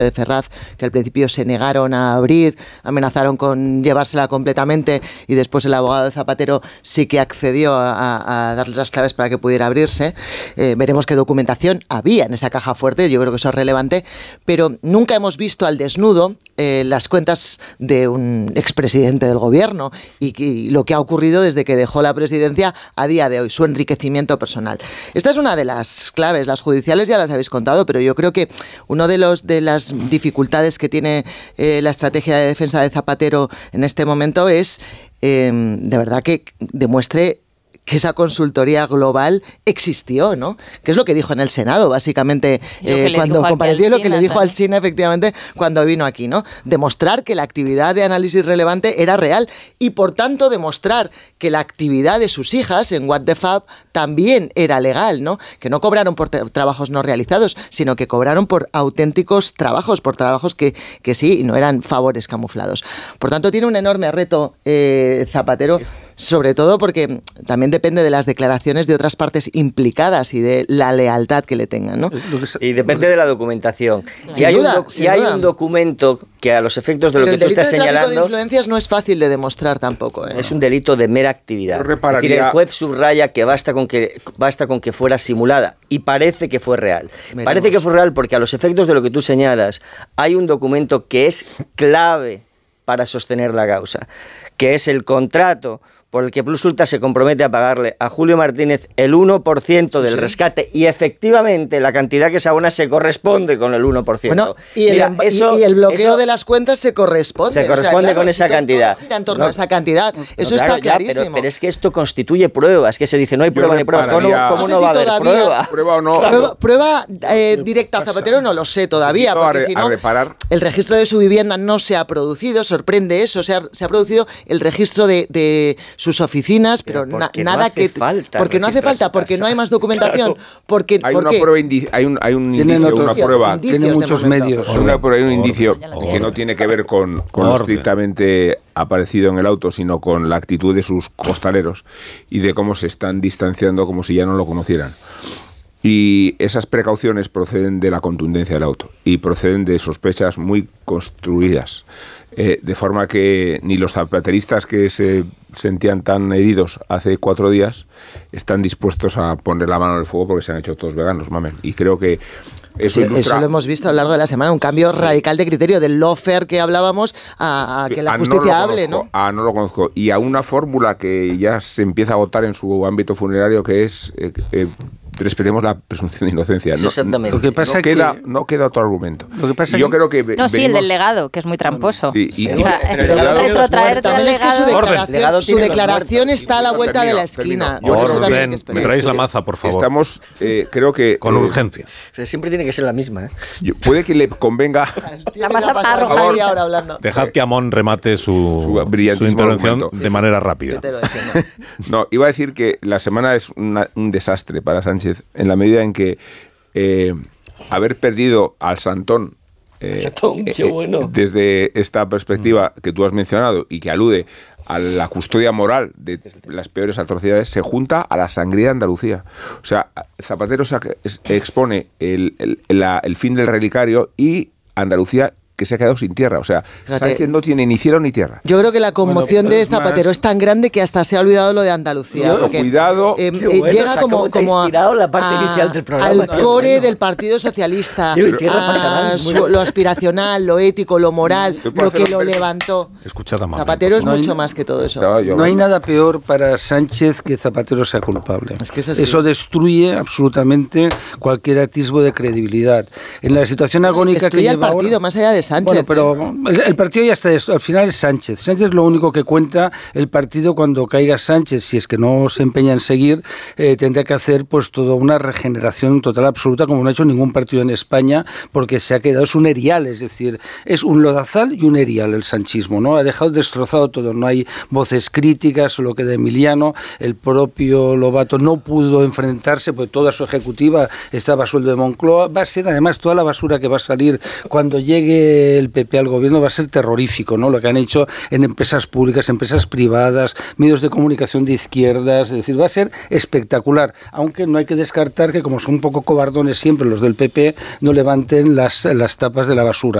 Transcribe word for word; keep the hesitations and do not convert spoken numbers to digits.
de Ferraz, que al principio se negaron a abrir, amenazaron con llevársela completamente y después el abogado de Zapatero sí que accedió a, a darle las claves para que pudiera abrirse. Eh, veremos qué documentación había en esa caja fuerte, yo creo que eso es relevante, pero nunca hemos visto al desnudo eh, las cuentas de un expresidente del gobierno y, y lo que ha ocurrido desde que dejó la presidencia a día de hoy, su enriquecimiento personal. Esta es una de las claves, las judiciales ya las habéis contado, pero yo creo que uno de los de las dificultades que tiene eh, la estrategia de defensa de Zapatero en este momento es eh, de verdad que demuestre que esa consultoría global existió, ¿no? Que es lo que dijo en el Senado, básicamente, eh, cuando compareció, lo que le dijo al SINA, efectivamente, cuando vino aquí, ¿no? Demostrar que la actividad de análisis relevante era real y, por tanto, demostrar que la actividad de sus hijas en What the Fab también era legal, ¿no? Que no cobraron por trabajos no realizados, sino que cobraron por auténticos trabajos, por trabajos que, que sí, no eran favores camuflados. Por tanto, tiene un enorme reto eh, Zapatero, sobre todo porque también depende de las declaraciones de otras partes implicadas y de la lealtad que le tengan, ¿no? Y depende de la documentación. Si hay, duda, un, si hay un documento que a los efectos de Pero lo que tú estás señalando... el delito de tráfico de influencias no es fácil de demostrar tampoco, ¿eh? Es un delito de mera actividad. Es decir, el juez subraya que basta con que basta con que fuera simulada y parece que fue real. Veremos. Parece que fue real porque a los efectos de lo que tú señalas hay un documento que es clave para sostener la causa, que es el contrato por el que Plus Ultra se compromete a pagarle a Julio Martínez el uno por ciento del sí, sí. rescate, y efectivamente la cantidad que se abona se corresponde con el uno por ciento. Bueno, y, el, Mira, eso, y el bloqueo eso, de las cuentas se corresponde. Se corresponde o sea, claro, con esa cantidad. Gira en torno no, a esa cantidad. Eso no, claro, está clarísimo. Ya, pero, pero es que esto constituye pruebas, que se dice no hay prueba ni prueba. ¿Cómo, no, cómo no, sé no si va a haber prueba? Prueba o no. Claro. Prueba, prueba eh, directa a Zapatero no lo sé todavía, porque re, si no, el registro de su vivienda no se ha producido, sorprende eso, se ha, se ha producido el registro de, de sus oficinas, pero na, nada no que falta porque no hace falta, porque no hay más documentación, claro. porque hay ¿por una qué? prueba indi hay un hay un indicio, otro, una prueba, tiene muchos medios. Una prueba, hay un indicio que no tiene que ver con, con lo estrictamente aparecido en el auto, sino con la actitud de sus costaleros y de cómo se están distanciando como si ya no lo conocieran. Y esas precauciones proceden de la contundencia del auto y proceden de sospechas muy construidas, eh, de forma que ni los zapateristas que se sentían tan heridos hace cuatro días están dispuestos a poner la mano en el fuego porque se han hecho todos veganos, mamen. Y creo que eso, sí, eso lo hemos visto a lo largo de la semana, un cambio sí. radical de criterio del lawfare que hablábamos a, a que la justicia no hable, conozco, ¿no? Ah, no lo conozco. Y a una fórmula que ya se empieza a agotar en su ámbito funerario, que es eh, eh, respetemos la presunción de inocencia. Sí, no, exactamente. Lo que pasa no, que queda, no queda otro argumento. Lo que pasa y yo que... creo que no, venimos... sí, el del legado, que es muy tramposo. Sí, y sí. No, o sea, pero el legado retrotraerte también es que su declaración, su declaración está a la vuelta termino, de la esquina. Yo Por eso también ven, me traéis la maza, por favor. Estamos, eh, creo que... Con eh, urgencia. Pero siempre tiene que ser la misma, ¿eh? Yo, puede que le convenga... La maza arrojada. Ahora hablando. Dejad que Amón remate su, su, su intervención momento. de sí, manera sí. rápida. No, iba a decir que la semana es una, un desastre para Sánchez, en la medida en que eh, haber perdido al Santón, eh, Santón, qué bueno. eh, desde esta perspectiva que tú has mencionado y que alude a la custodia moral de las peores atrocidades, se junta a la sangría de Andalucía. O sea, Zapatero expone el, el, la, el fin del relicario y Andalucía que se ha quedado sin tierra. O sea, Fíjate, Sánchez no tiene ni cielo ni tierra. Yo creo que la conmoción bueno, de Zapatero más... es tan grande que hasta se ha olvidado lo de Andalucía. No, porque, cuidado. Eh, Qué bueno, llega o sea, como, como a, la parte a, inicial del programa, al core bueno. del Partido Socialista, Pero, a su, lo aspiracional, lo ético, lo moral, lo que lo levantó. Escuchad a Mamen, Zapatero es no hay, mucho más que todo eso. No hay nada peor para Sánchez que Zapatero sea culpable. Es que es así. Eso destruye absolutamente cualquier atisbo de credibilidad. En la situación agónica destruye que al lleva partido, ahora, más allá de Sánchez. Bueno, pero el, el partido ya está, al final es Sánchez. Sánchez es lo único que cuenta. El partido, cuando caiga Sánchez, si es que no se empeña en seguir, eh, tendrá que hacer pues toda una regeneración total absoluta, como no ha hecho ningún partido en España, porque se ha quedado, es un erial, es decir, es un lodazal y un erial el sanchismo, ¿no? Ha dejado destrozado todo, no hay voces críticas, solo queda Emiliano, el propio Lobato no pudo enfrentarse, pues toda su ejecutiva estaba a sueldo de Moncloa. Va a ser además toda la basura que va a salir cuando llegue del P P al gobierno va a ser terrorífico, ¿no? Lo que han hecho en empresas públicas, empresas privadas, medios de comunicación de izquierdas, es decir, va a ser espectacular, aunque no hay que descartar que como son un poco cobardones siempre los del P P, no levanten las, las tapas de la basura.